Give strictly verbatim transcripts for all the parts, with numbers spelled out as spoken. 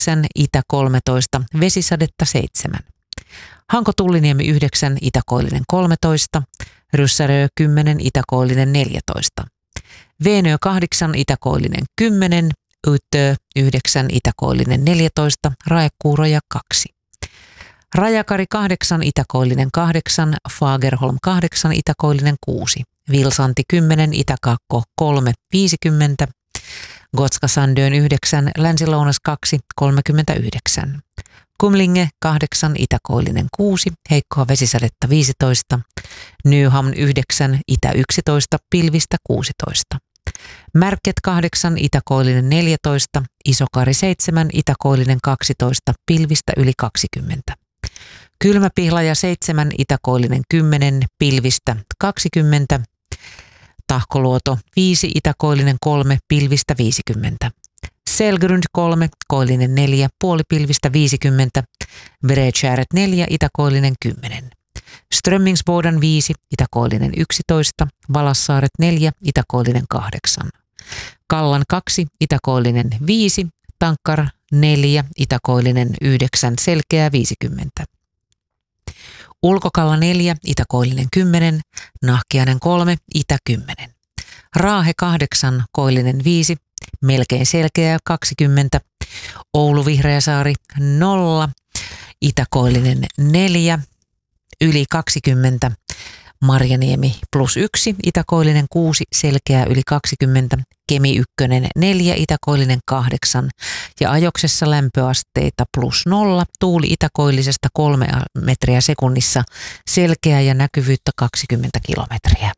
yhdeksän, Itä kolmetoista, vesisadetta seitsemän. Hanko-Tulliniemi yhdeksän, Itäkoillinen kolmetoista, Ryssärö kymmenen, Itäkoillinen neljätoista. Veenö kahdeksan, Itäkoillinen kymmenen, Yttö yhdeksän, Itäkoillinen neljätoista, Raekuuroja kaksi. Rajakari kahdeksan, Itäkoillinen kahdeksan, Fagerholm kahdeksan, Itäkoillinen kuusi. Vilsanti kymmenen, Itäkakko kolme, viisikymmentä. Gotska-Sandön yhdeksän, Länsi-Lounas kaksi, kolmekymmentäyhdeksän. Kumlinge kahdeksan, Itäkoillinen kuusi, heikkoa vesisadetta viisitoista. Nyhamn yhdeksän, Itä yksitoista, pilvistä kuusitoista. Märket kahdeksan, Itäkoillinen neljätoista, Isokari seitsemän, Itäkoillinen kaksitoista, pilvistä yli kaksikymmentä. Kylmäpihlaja seitsemän, Itäkoillinen kymmenen, pilvistä kaksikymmentä. Tahkoluoto viisi, Itäkoillinen kolme, pilvistä viisikymmentä. Selgrund kolme, Koillinen neljä, puolipilvistä viisikymmentä. Bredskärret neljä, Itäkoillinen kymmenen. Strömmingsboden viisi, Itäkoillinen yksitoista, Valassaaret neljä, Itäkoillinen kahdeksan. Kallan kaksi, Itäkoillinen viisi, Tankkar neljä, Itäkoillinen yhdeksän, Selkeä viisikymmentä. Ulkokalla neljä, Itäkoillinen kymmenen, Nahkiainen kolme, Itä kymmenen. Raahe kahdeksan, Koillinen viisi, Melkein Selkeä kaksikymmentä. Oulu Vihreäsaari nolla, Itäkoillinen neljä, yli kaksikymmentä. Marjaniemi plus yksi, Itäkoillinen kuusi, Selkeä yli kaksikymmentä. Kemi ykkönen neljä, Itäkoillinen kahdeksan. Ja Ajoksessa lämpöasteita plus nolla, tuuli itäkoillisesta kolme metriä sekunnissa, Selkeä ja näkyvyyttä kaksikymmentä kilometriä.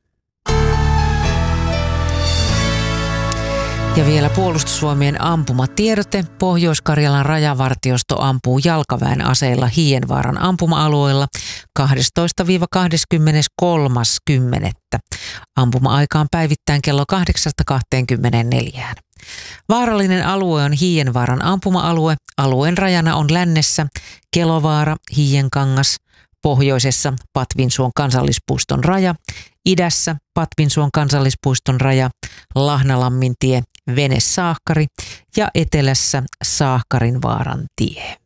Ja vielä Puolustusvoimien ampumatiedote. Pohjois-Karjalan rajavartiosto ampuu jalkaväen aseilla Hiienvaaran ampuma-alueella kahdestoista kahdeskymmeneskolmas kymmenettä. Ampuma-aika on päivittäin kello kahdeksasta kahteenkymmeneenneljään. Vaarallinen alue on Hiienvaaran ampuma-alue. Alueen rajana on lännessä Kelovaara, Hiienkangas, pohjoisessa Patvinsuon kansallispuiston raja, idässä Patvinsuon kansallispuiston raja, Lahnalammintie, Vene-Saahkari ja etelässä Saahkarinvaaran tie.